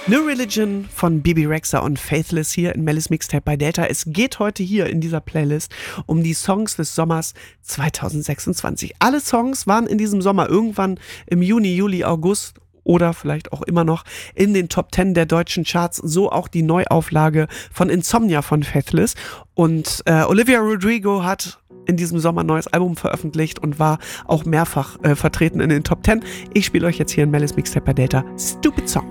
New Religion von Bebe Rexha und Faithless hier in Mellis Mixtape bei Delta. Es geht heute hier in dieser Playlist um die Songs des Sommers 2026. Alle Songs waren in diesem Sommer irgendwann im Juni, Juli, August oder vielleicht auch immer noch in den Top 10 der deutschen Charts. So auch die Neuauflage von Insomnia von Faithless. Und Olivia Rodrigo hat in diesem Sommer ein neues Album veröffentlicht und war auch mehrfach vertreten in den Top 10. Ich spiele euch jetzt hier in Mellis Mixtape bei Delta Stupid Song.